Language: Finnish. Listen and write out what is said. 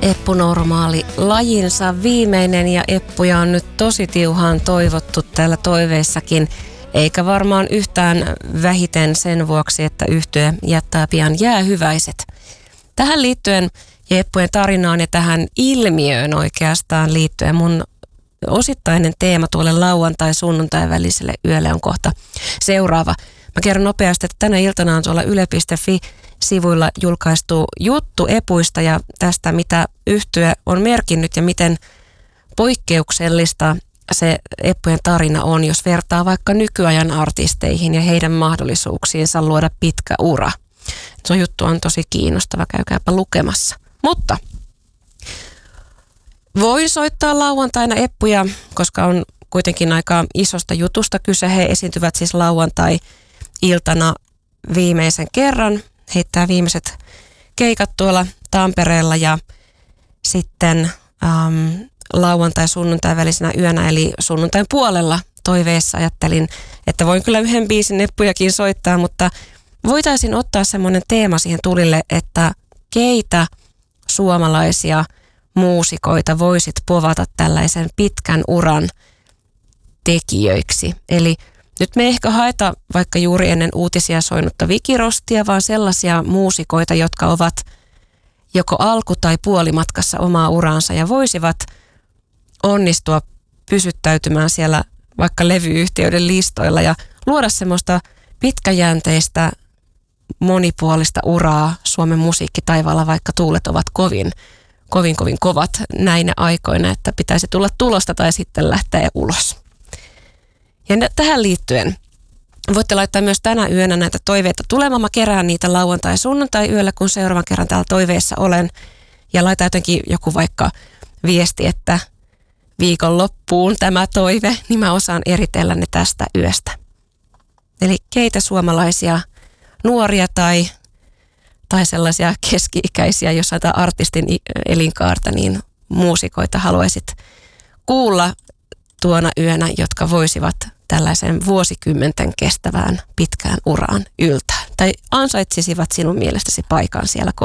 Eppu Normaali lajinsa viimeinen ja Eppuja on nyt tosi tiuhaan toivottu täällä toiveissakin, eikä varmaan yhtään vähiten sen vuoksi, että yhtye jättää pian jäähyväiset. Tähän liittyen ja Eppujen tarinaan ja tähän ilmiöön oikeastaan liittyen mun osittainen teema tuolle lauantai-sunnuntai väliselle yölle on kohta seuraava. Mä kerron nopeasti, että tänä iltana on tuolla yle.fi-sivuilla julkaistu juttu Epuista ja tästä, mitä yhtye on merkinnyt ja miten poikkeuksellista se Eppujen tarina on, jos vertaa vaikka nykyajan artisteihin ja heidän mahdollisuuksiinsa luoda pitkä ura. Se juttu on tosi kiinnostava, käykääpä lukemassa. Mutta voi soittaa lauantaina Eppuja, koska on kuitenkin aika isosta jutusta kyse. He esiintyvät siis lauantai-iltana viimeisen kerran. Heittää viimeiset keikat tuolla Tampereella ja sitten lauantai-sunnuntai välisenä yönä, eli sunnuntain puolella toiveessa ajattelin, että voin kyllä yhden biisin Eppujakin soittaa, mutta voitaisiin ottaa semmoinen teema siihen tulille, että keitä suomalaisia muusikoita voisit povata tällaisen pitkän uran tekijöiksi. Eli nyt me ei ehkä haeta vaikka juuri ennen uutisia soinutta Vikirostia, vaan sellaisia muusikoita, jotka ovat joko alku- tai puolimatkassa omaa uraansa ja voisivat onnistua pysyttäytymään siellä vaikka levyyhtiöiden listoilla ja luoda semmoista pitkäjänteistä, monipuolista uraa Suomen musiikkitaivaalla, vaikka tuulet ovat kovin kovat näinä aikoina, että pitäisi tulla tulosta tai sitten lähteä ulos. Ja tähän liittyen voitte laittaa myös tänä yönä näitä toiveita tulemaan. Mä kerään niitä lauantai- sunnuntai yöllä, kun seuraavan kerran täällä toiveessa olen. Ja laita jotenkin joku vaikka viesti, että viikonloppuun tämä toive, niin mä osaan eritellä ne tästä yöstä. Eli keitä suomalaisia nuoria tai sellaisia keski-ikäisiä, jos ajatellaan artistin elinkaarta, niin muusikoita haluaisit kuulla tuona yönä, jotka voisivat tällaisen vuosikymmenten kestävään pitkään uraan yltää. Tai ansaitsisivat sinun mielestäsi paikan siellä